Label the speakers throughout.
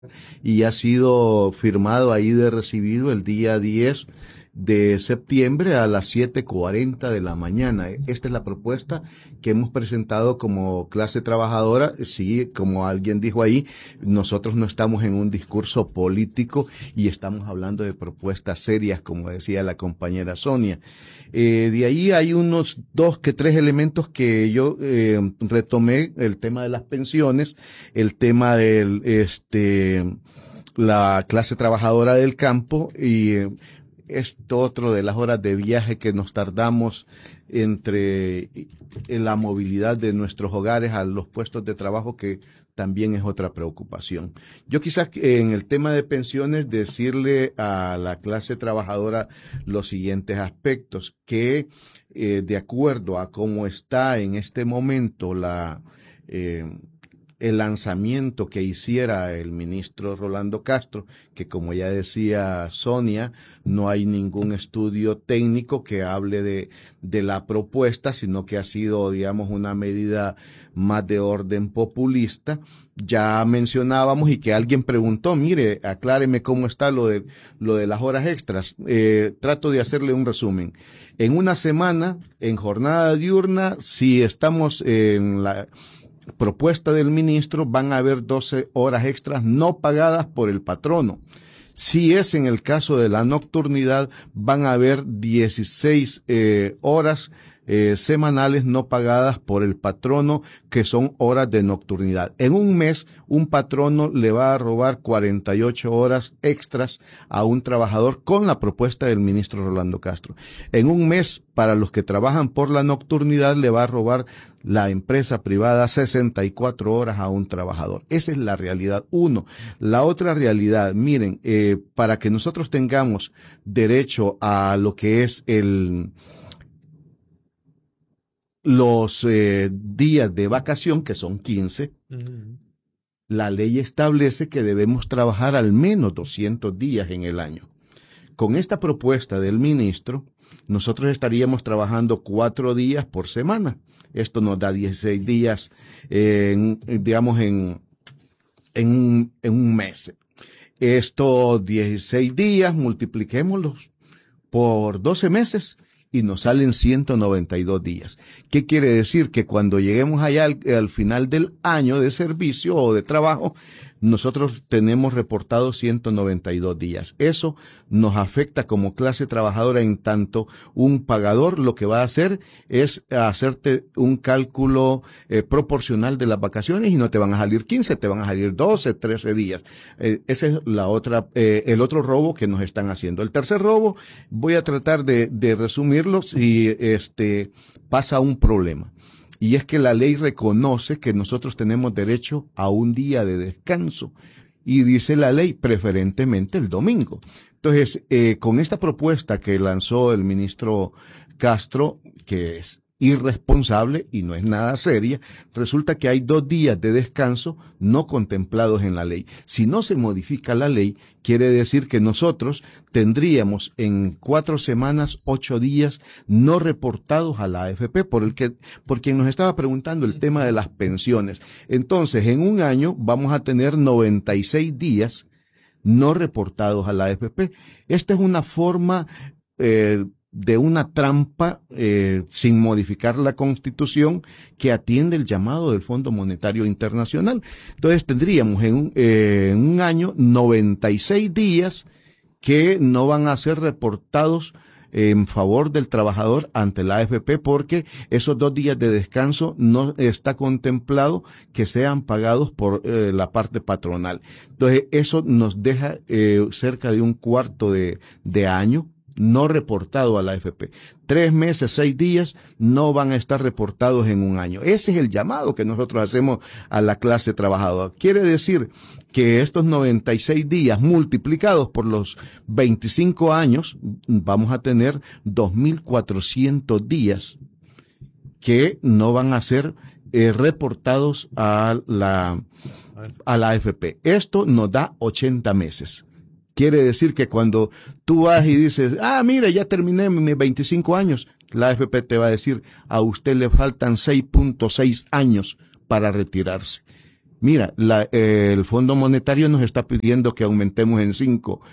Speaker 1: y ha sido firmado ahí de recibido el día 10 de septiembre a las 7:40 de la mañana. Esta es la propuesta que hemos presentado como clase trabajadora. Sí, como alguien dijo ahí, nosotros no estamos en un discurso político y estamos hablando de propuestas serias, como decía la compañera Sonia. De ahí hay unos dos que tres elementos que yo retomé: el tema de las pensiones, el tema del la clase trabajadora del campo y esto otro de las horas de viaje que nos tardamos entre en la movilidad de nuestros hogares a los puestos de trabajo, que también es otra preocupación. Yo quizás en el tema de pensiones decirle a la clase trabajadora los siguientes aspectos: que de acuerdo a cómo está en este momento eh, el lanzamiento que hiciera el ministro Rolando Castro, que como ya decía Sonia, no hay ningún estudio técnico que hable de la propuesta, sino que ha sido, digamos, una medida más de orden populista. Ya mencionábamos y que alguien preguntó, mire, acláreme cómo está lo de las horas extras. Trato de hacerle un resumen. En una semana, en jornada diurna, si estamos en la propuesta del ministro, van a haber 12 horas extras no pagadas por el patrono. Si es en el caso de la nocturnidad, van a haber 16 horas semanales no pagadas por el patrono, que son horas de nocturnidad. En un mes, un patrono le va a robar 48 horas extras a un trabajador con la propuesta del ministro Rolando Castro. En un mes, para los que trabajan por la nocturnidad, le va a robar la empresa privada 64 horas a un trabajador. Esa es la realidad uno. La otra realidad, miren, para que nosotros tengamos derecho a lo que es los días de vacación, que son 15, la ley establece que debemos trabajar al menos 200 días en el año. Con esta propuesta del ministro, nosotros estaríamos trabajando 4 días por semana. Esto nos da 16 días, digamos, en un mes. Estos 16 días, multipliquémoslos por 12 meses y nos salen 192 días. ¿Qué quiere decir? Que cuando lleguemos allá al final del año de servicio o de trabajo, nosotros tenemos reportados 192 días. Eso nos afecta como clase trabajadora, en tanto un pagador lo que va a hacer es hacerte un cálculo proporcional de las vacaciones, y no te van a salir 15, te van a salir 12, 13 días. Ese es el otro robo que nos están haciendo. El tercer robo, voy a tratar de resumirlo si pasa un problema. Y es que la ley reconoce que nosotros tenemos derecho a un día de descanso. Y dice la ley, preferentemente el domingo. Entonces, con esta propuesta que lanzó el ministro Castro, que es irresponsable y no es nada seria, resulta que hay 2 días de descanso no contemplados en la ley. Si no se modifica la ley, quiere decir que nosotros tendríamos en 4 semanas 8 días no reportados a la AFP, por quien nos estaba preguntando el tema de las pensiones. Entonces, en un año vamos a tener 96 días no reportados a la AFP. Esta es una forma de una trampa sin modificar la Constitución, que atiende el llamado del Fondo Monetario Internacional. Entonces tendríamos en un año 96 días que no van a ser reportados en favor del trabajador ante la AFP, porque esos 2 días de descanso no está contemplado que sean pagados por la parte patronal. Entonces eso nos deja cerca de un cuarto de año no reportado a la AFP. 3 meses, 6 días no van a estar reportados en un año. Ese es el llamado que nosotros hacemos a la clase trabajadora. Quiere decir que estos 96 días multiplicados por los 25 años, vamos a tener 2.400 días que no van a ser reportados a la AFP. Esto nos da 80 meses. Quiere decir que cuando tú vas y dices, mire, ya terminé mis 25 años, la AFP te va a decir, a usted le faltan 6.6 años para retirarse. Mira, el Fondo Monetario nos está pidiendo que aumentemos en 5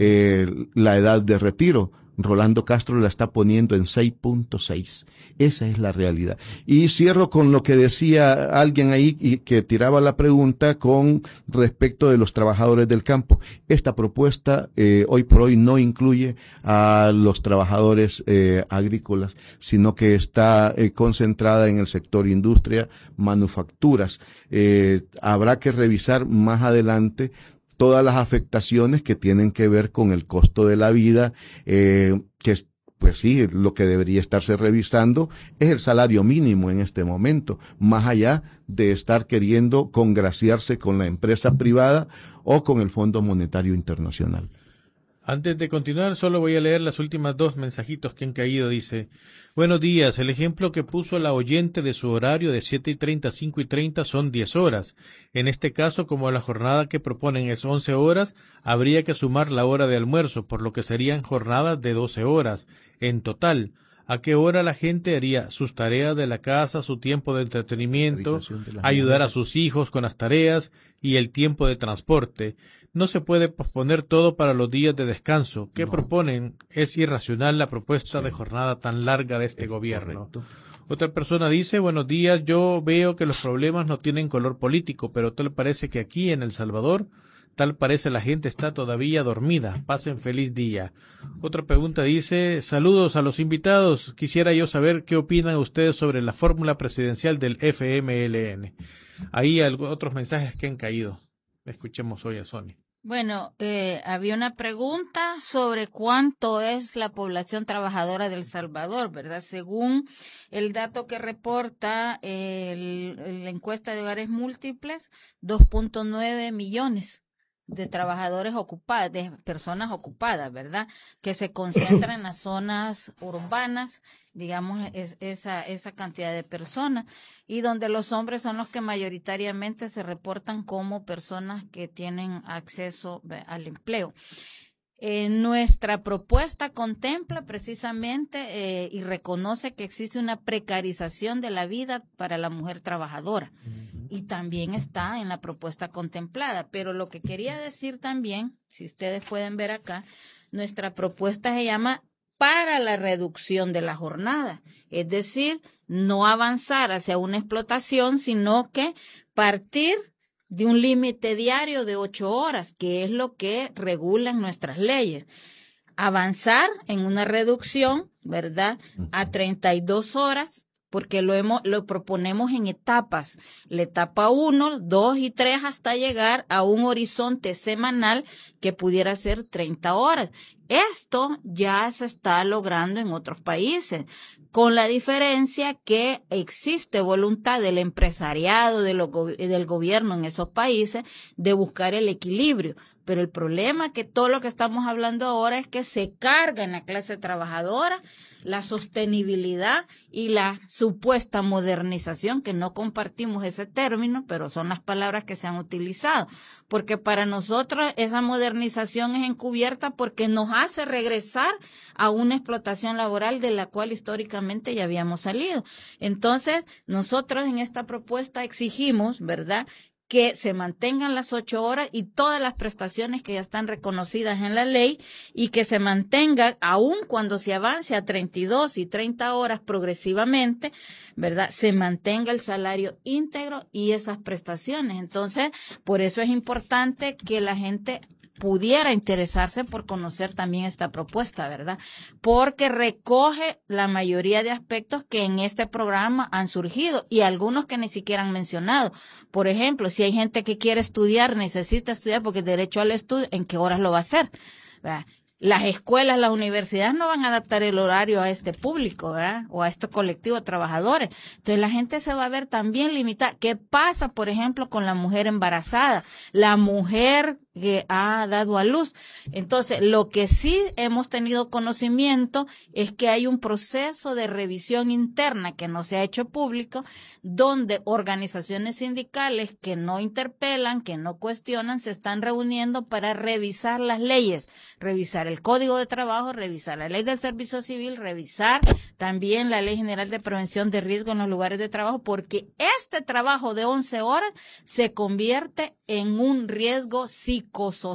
Speaker 1: la edad de retiro. Rolando Castro la está poniendo en 6.6. Esa es la realidad. Y cierro con lo que decía alguien ahí y que tiraba la pregunta con respecto de los trabajadores del campo. Esta propuesta hoy por hoy no incluye a los trabajadores agrícolas, sino que está concentrada en el sector industria, manufacturas. Habrá que revisar más adelante todas las afectaciones que tienen que ver con el costo de la vida, que pues sí, lo que debería estarse revisando es el salario mínimo en este momento, más allá de estar queriendo congraciarse con la empresa privada o con el Fondo Monetario Internacional.
Speaker 2: Antes de continuar, solo voy a leer las últimas 2 mensajitos que han caído. Dice: buenos días, el ejemplo que puso la oyente de su horario de 7:30 a 5:30 son 10 horas. En este caso, como la jornada que proponen es 11 horas, habría que sumar la hora de almuerzo, por lo que serían jornadas de 12 horas. En total, ¿a qué hora la gente haría sus tareas de la casa, su tiempo de entretenimiento, ayudar a sus hijos con las tareas y el tiempo de transporte? No se puede posponer todo para los días de descanso. ¿Qué proponen? Es irracional la propuesta de jornada tan larga de este gobierno. Correcto. Otra persona dice: buenos días, yo veo que los problemas no tienen color político, pero tal parece que aquí en El Salvador, tal parece la gente está todavía dormida. Pasen feliz día. Otra pregunta dice: saludos a los invitados. Quisiera yo saber qué opinan ustedes sobre la fórmula presidencial del FMLN. Ahí otros mensajes que han caído. Escuchemos hoy a Sonia.
Speaker 3: Bueno, había una pregunta sobre cuánto es la población trabajadora de El Salvador, ¿verdad? Según el dato que reporta la encuesta de hogares múltiples, 2.9 millones de trabajadores ocupados, de personas ocupadas, ¿verdad? Que se concentran en las zonas urbanas, digamos, esa cantidad de personas, y donde los hombres son los que mayoritariamente se reportan como personas que tienen acceso al empleo. Nuestra propuesta contempla precisamente y reconoce que existe una precarización de la vida para la mujer trabajadora. Y también está en la propuesta contemplada. Pero lo que quería decir también, si ustedes pueden ver acá, nuestra propuesta se llama para la reducción de la jornada. Es decir, no avanzar hacia una explotación, sino que partir de un límite diario de 8 horas, que es lo que regulan nuestras leyes. Avanzar en una reducción, ¿verdad?, a 32 horas, porque lo proponemos en etapas. La etapa 1, 2 y 3 hasta llegar a un horizonte semanal que pudiera ser 30 horas. Esto ya se está logrando en otros países, con la diferencia que existe voluntad del empresariado, del gobierno en esos países de buscar el equilibrio. Pero el problema que todo lo que estamos hablando ahora es que se carga en la clase trabajadora la sostenibilidad y la supuesta modernización, que no compartimos ese término, pero son las palabras que se han utilizado, porque para nosotros esa modernización es encubierta porque nos hace regresar a una explotación laboral de la cual históricamente ya habíamos salido. Entonces, nosotros en esta propuesta exigimos, ¿verdad?, que se mantengan las 8 horas y todas las prestaciones que ya están reconocidas en la ley, y que se mantenga, aun cuando se avance a 32 y 30 horas progresivamente, ¿verdad?, se mantenga el salario íntegro y esas prestaciones. Entonces, por eso es importante que la gente pudiera interesarse por conocer también esta propuesta, ¿verdad? Porque recoge la mayoría de aspectos que en este programa han surgido y algunos que ni siquiera han mencionado. Por ejemplo, si hay gente que quiere estudiar, necesita estudiar porque el derecho al estudio, ¿en qué horas lo va a hacer? ¿Verdad? Las escuelas, las universidades no van a adaptar el horario a este público, ¿verdad?, o a este colectivo de trabajadores. Entonces la gente se va a ver también limitada. ¿Qué pasa, por ejemplo, con la mujer embarazada? La mujer que ha dado a luz. Entonces, lo que sí hemos tenido conocimiento es que hay un proceso de revisión interna que no se ha hecho público, donde organizaciones sindicales que no interpelan, que no cuestionan, se están reuniendo para revisar las leyes, revisar revisar el Código de Trabajo, revisar la Ley del Servicio Civil, revisar también la Ley General de Prevención de Riesgo en los lugares de trabajo, porque este trabajo de 11 horas se convierte en un riesgo psicosocial